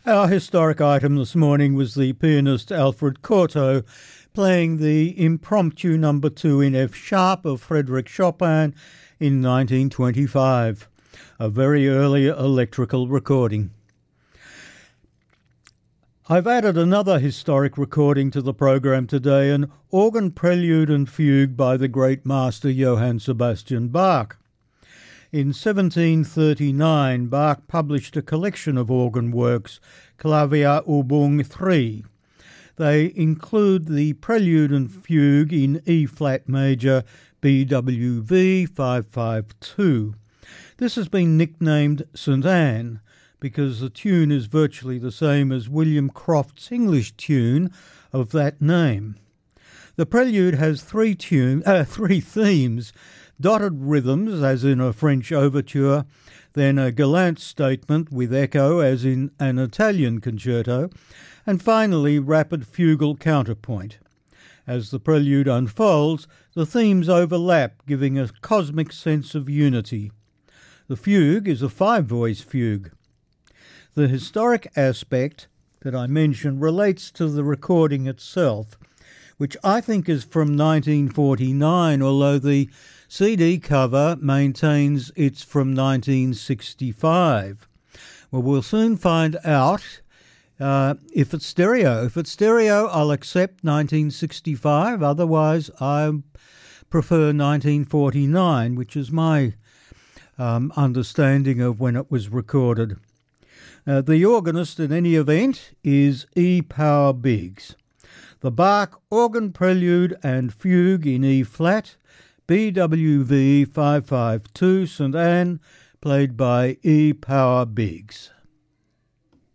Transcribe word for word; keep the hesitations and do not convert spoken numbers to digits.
Our historic item this morning was the pianist Alfred Cortot playing the Impromptu number two in F sharp of Frédéric Chopin in nineteen twenty-five, a very early electrical recording. I've added another historic recording to the program today, an organ prelude and fugue by the great master Johann Sebastian Bach. In seventeen thirty-nine, Bach published a collection of organ works, Klavierübung three. They include the prelude and fugue in E-flat major, B W V five five two. This has been nicknamed Saint Anne because the tune is virtually the same as William Croft's English tune of that name. The prelude has three tune, uh, three themes, dotted rhythms, as in a French overture, then a gallant statement with echo, as in an Italian concerto, and finally rapid fugal counterpoint. As the prelude unfolds, the themes overlap, giving a cosmic sense of unity. The fugue is a five-voice fugue. The historic aspect that I mentioned relates to the recording itself, which I think is from nineteen forty-nine, although the C D cover maintains it's from nineteen sixty-five. Well, we'll soon find out uh, if it's stereo. If it's stereo, I'll accept nineteen sixty-five. Otherwise, I prefer nineteen forty-nine, which is my um, understanding of when it was recorded. Uh, the organist, in any event, is E. Power Biggs. The Bach organ prelude and fugue in E-flat, B W V five five two, Saint Anne, played by E. Power Biggs.